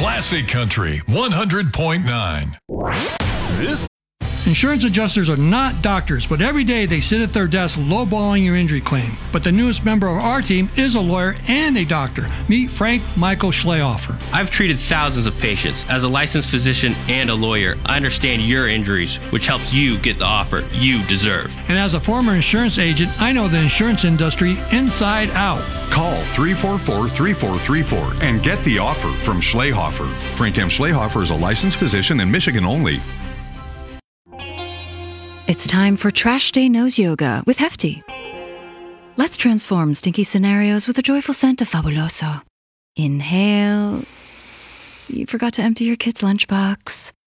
Classic Country 100.9. This Insurance adjusters are not doctors, but every day they sit at their desk lowballing your injury claim. But the newest member of our team is a lawyer and a doctor. Meet Frank Michael Schlehofer. I've treated thousands of patients. As a licensed physician and a lawyer, I understand your injuries, which helps you get the offer you deserve. And as a former insurance agent, I know the insurance industry inside out. Call 344-3434 and get the offer from Schlehofer. Frank M. Schlehofer is a licensed physician in Michigan only. It's time for Trash Day Nose Yoga with Hefty. Let's transform stinky scenarios with a joyful scent of Fabuloso. Inhale. You forgot to empty your kid's lunchbox.